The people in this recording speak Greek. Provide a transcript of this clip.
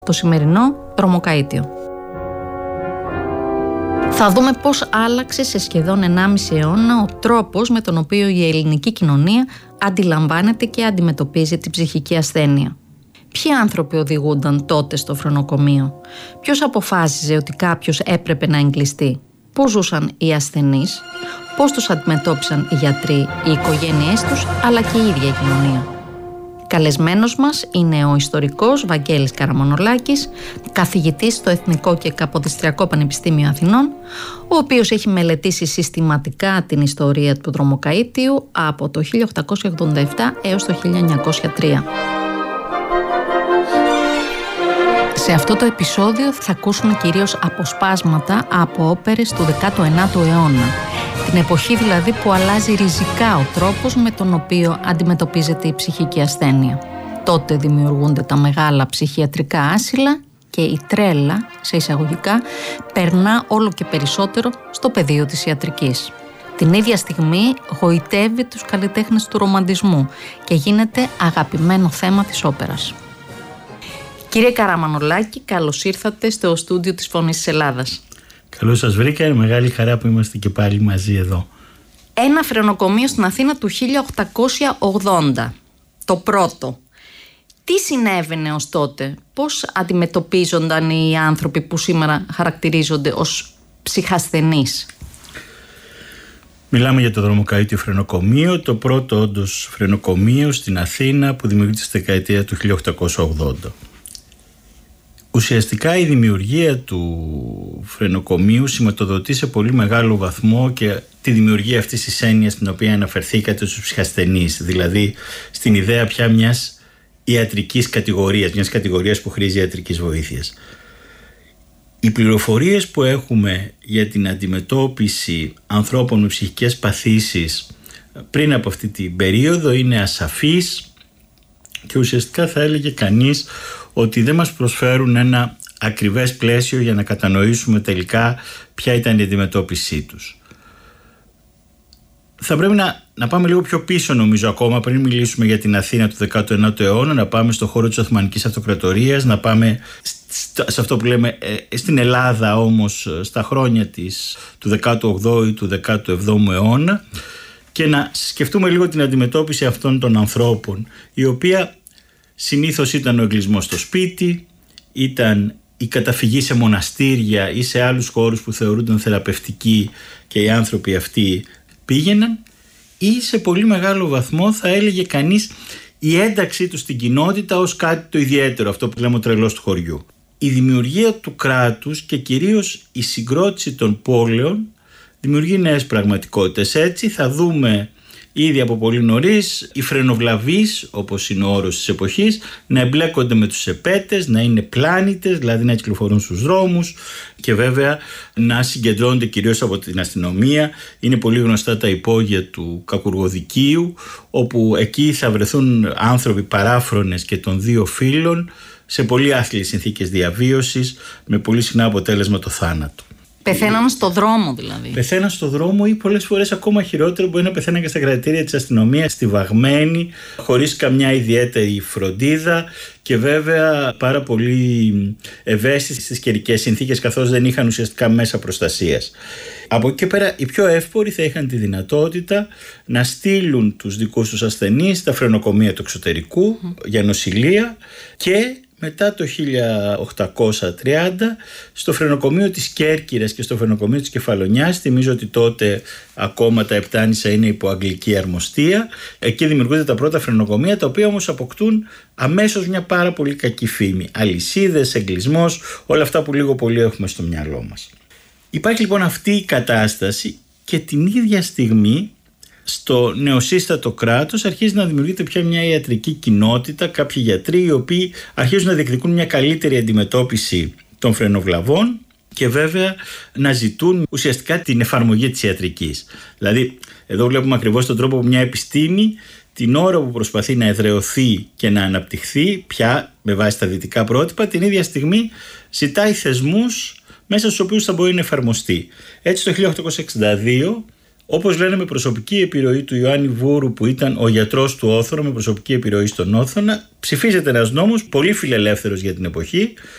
το σημερινό δρομοκαΐτιο. Θα δούμε πώς άλλαξε σε σχεδόν 1,5 αιώνα ο τρόπος με τον οποίο η ελληνική κοινωνία αντιλαμβάνεται και αντιμετωπίζει την ψυχική ασθένεια. Ποιοι άνθρωποι οδηγούνταν τότε στο φρενοκομείο, ποιος αποφάσιζε ότι κάποιος έπρεπε να εγκλειστεί, πώς ζούσαν οι ασθενείς, πώς τους αντιμετώπισαν οι γιατροί, οι οικογένειές τους, αλλά και η ίδια η κοινωνία. Καλεσμένος μας είναι ο ιστορικός Βαγγέλης Καραμανολάκης, καθηγητής στο Εθνικό και Καποδιστριακό Πανεπιστήμιο Αθηνών, ο οποίος έχει μελετήσει συστηματικά την ιστορία του δρομοκαΐτιου από το 1887 έως το 1903. Σε αυτό το επεισόδιο θα ακούσουμε κυρίως αποσπάσματα από όπερες του 19ου αιώνα. Την εποχή δηλαδή που αλλάζει ριζικά ο τρόπος με τον οποίο αντιμετωπίζεται η ψυχική ασθένεια. Τότε δημιουργούνται τα μεγάλα ψυχιατρικά άσυλα και η τρέλα, σε εισαγωγικά, περνά όλο και περισσότερο στο πεδίο της ιατρικής. Την ίδια στιγμή γοητεύει τους καλλιτέχνες του ρομαντισμού και γίνεται αγαπημένο θέμα της όπερας. Κύριε Καραμανολάκη, καλώς ήρθατε στο στούντιο της Φωνής της Ελλάδας. Καλώς σας βρήκα, είναι μεγάλη χαρά που είμαστε και πάλι μαζί εδώ. Ένα φρενοκομείο στην Αθήνα του 1880, το πρώτο. Τι συνέβαινε ως τότε, πώς αντιμετωπίζονταν οι άνθρωποι που σήμερα χαρακτηρίζονται ως ψυχασθενείς? Μιλάμε για το δρομοκαΐτιο φρενοκομείο, το πρώτο όντως φρενοκομείο στην Αθήνα που δημιουργήθηκε στη δεκαετία του 1880. Ουσιαστικά η δημιουργία του φρενοκομείου σηματοδοτεί σε πολύ μεγάλο βαθμό και τη δημιουργία αυτής της έννοιας στην οποία αναφερθήκατε στους ψυχασθενείς, δηλαδή στην ιδέα πια μιας ιατρικής κατηγορίας, μιας κατηγορίας που χρήζει ιατρικής βοήθειας. Οι πληροφορίες που έχουμε για την αντιμετώπιση ανθρώπων με ψυχικές παθήσεις πριν από αυτή την περίοδο είναι ασαφείς και ουσιαστικά θα έλεγε κανείς ότι δεν μας προσφέρουν ένα ακριβές πλαίσιο για να κατανοήσουμε τελικά ποια ήταν η αντιμετώπιση τους. Θα πρέπει να πάμε λίγο πιο πίσω, νομίζω, ακόμα πριν μιλήσουμε για την Αθήνα του 19ου αιώνα, να πάμε στον χώρο της Οθωμανικής Αυτοκρατορίας, να πάμε σε αυτό που λέμε στην Ελλάδα όμως στα χρόνια του 18ου ή του 17ου αιώνα και να σκεφτούμε λίγο την αντιμετώπιση αυτών των ανθρώπων, η οποία συνήθως ήταν ο εγκλεισμός στο σπίτι, ήταν η καταφυγή σε μοναστήρια ή σε άλλους χώρους που θεωρούνταν θεραπευτικοί και οι άνθρωποι αυτοί πήγαιναν, ή σε πολύ μεγάλο βαθμό θα έλεγε κανείς η ένταξή τους στην κοινότητα ως κάτι το ιδιαίτερο, αυτό που λέμε ο τρελός του χωριού. Η δημιουργία του κράτους και κυρίως η συγκρότηση των πόλεων δημιουργεί νέες πραγματικότητες. Έτσι θα δούμε ήδη από πολύ νωρίς οι φρενοβλαβείς, όπως είναι ο όρος της εποχής, να εμπλέκονται με τους επέτες, να είναι πλάνητες, δηλαδή να κυκλοφορούν στους δρόμους και βέβαια να συγκεντρώνονται κυρίως από την αστυνομία. Είναι πολύ γνωστά τα υπόγεια του Κακουργοδικείου, όπου εκεί θα βρεθούν άνθρωποι παράφρονες και των δύο φύλων σε πολύ άθλιες συνθήκες διαβίωσης, με πολύ συχνά αποτέλεσμα το θάνατο. Πεθαίναν στο δρόμο δηλαδή. Πεθαίναν στο δρόμο ή πολλές φορές ακόμα χειρότερο μπορεί να πεθαίναν και στα κρατήρια της αστυνομίας, στιβαγμένοι, χωρίς καμιά ιδιαίτερη φροντίδα και βέβαια πάρα πολύ ευαίσθητοι στις καιρικές συνθήκες, καθώς δεν είχαν ουσιαστικά μέσα προστασίας. Από εκεί και πέρα οι πιο εύποροι θα είχαν τη δυνατότητα να στείλουν τους δικούς τους ασθενείς στα φρενοκομεία του εξωτερικού για νοσηλεία και μετά το 1830 στο φρενοκομείο της Κέρκυρας και στο φρενοκομείο της Κεφαλονιάς, θυμίζω ότι τότε ακόμα τα Επτάνησα είναι υπό αγγλική αρμοστία, εκεί δημιουργούνται τα πρώτα φρενοκομεία, τα οποία όμως αποκτούν αμέσως μια πάρα πολύ κακή φήμη. Αλυσίδες, εγκλεισμός, όλα αυτά που λίγο πολύ έχουμε στο μυαλό μας. Υπάρχει λοιπόν αυτή η κατάσταση και την ίδια στιγμή στο νεοσύστατο κράτος αρχίζει να δημιουργείται πια μια ιατρική κοινότητα, κάποιοι γιατροί οι οποίοι αρχίζουν να διεκδικούν μια καλύτερη αντιμετώπιση των φρενοβλαβών και βέβαια να ζητούν ουσιαστικά την εφαρμογή της ιατρικής. Δηλαδή εδώ βλέπουμε ακριβώς τον τρόπο που μια επιστήμη την ώρα που προσπαθεί να εδραιωθεί και να αναπτυχθεί πια με βάση τα δυτικά πρότυπα, την ίδια στιγμή ζητάει θεσμούς μέσα στους οποίους θα μπορεί να εφαρμοστεί. Έτσι το 1862, όπως λένε, με προσωπική επιρροή του Ιωάννη Βούρου, που ήταν ο γιατρός του Όθωρο, με προσωπική επιρροή στον Όθωνα, ψηφίζεται ένας νόμος πολύ φιλελεύθερος για την εποχή,